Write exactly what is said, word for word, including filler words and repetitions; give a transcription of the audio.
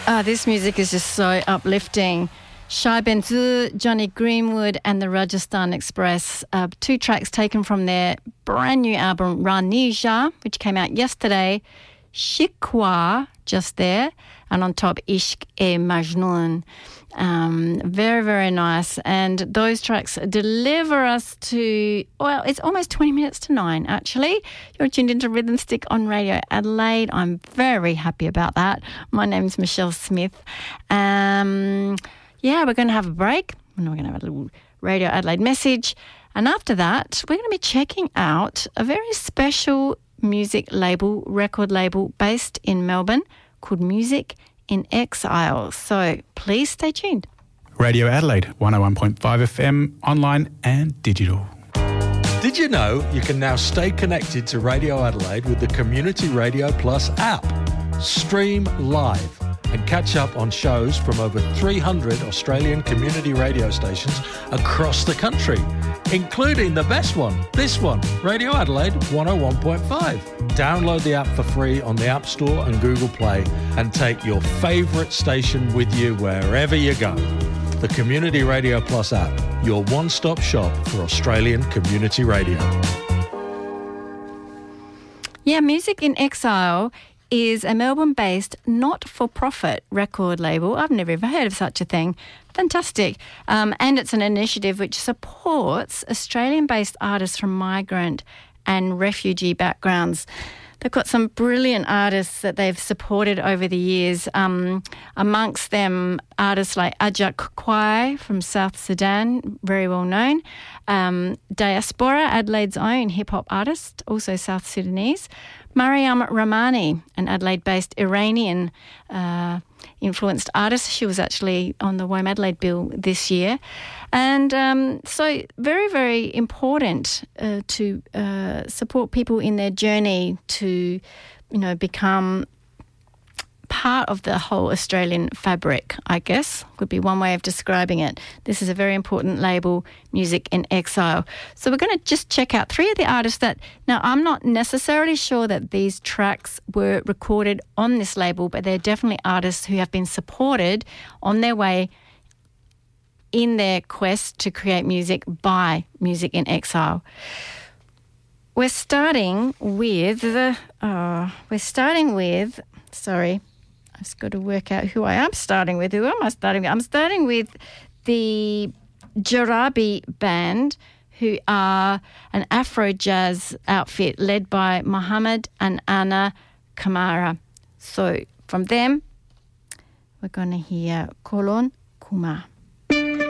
Ah, this music is just so uplifting. Shai Benzu, Johnny Greenwood and the Rajasthan Express, uh, two tracks taken from their brand new album Ranija, which came out yesterday. Shikwa, just there, and on top Ishq-e-Majnoon. Um, very, very nice. And those tracks deliver us to, well, it's almost twenty minutes to nine, actually. You're tuned into Rhythm Stick on Radio Adelaide. I'm very happy about that. My name's Michelle Smith. Um, yeah, we're going to have a break. We're going to have a little Radio Adelaide message. And after that, we're going to be checking out a very special music label, record label based in Melbourne called Music in Exile. So please stay tuned. Radio Adelaide, one oh one point five F M, online and digital. Did you know you can now stay connected to Radio Adelaide with the Community Radio Plus app? Stream live and catch up on shows from over three hundred Australian community radio stations across the country, including the best one, this one, Radio Adelaide one oh one point five. Download the app for free on the App Store and Google Play and take your favourite station with you wherever you go. The Community Radio Plus app, your one-stop shop for Australian community radio. Yeah, Music in Exile is a Melbourne-based not-for-profit record label. I've never ever heard of such a thing. Fantastic. Um, and it's an initiative which supports Australian-based artists from migrant and refugee backgrounds. They've got some brilliant artists that they've supported over the years. Um, amongst them, artists like Ajak Kwai from South Sudan, very well known. Um, Diaspora, Adelaide's own hip-hop artist, also South Sudanese. Mariam Ramani, an Adelaide-based Iranian uh, influenced artist. She was actually on the WOME Adelaide bill this year. And um, so very, very important uh, to uh, support people in their journey to, you know, become part of the whole Australian fabric, I guess, would be one way of describing it. This is a very important label, Music in Exile. So we're going to just check out three of the artists that, now I'm not necessarily sure that these tracks were recorded on this label, but they're definitely artists who have been supported on their way in their quest to create music by Music in Exile. We're starting with, uh, we're starting with, sorry, I've just got to work out who I am starting with. Who am I starting with? I'm starting with the Jarabi Band, who are an Afro jazz outfit led by Mohammed and Anna Kamara. So from them, we're going to hear Kolon Kuma.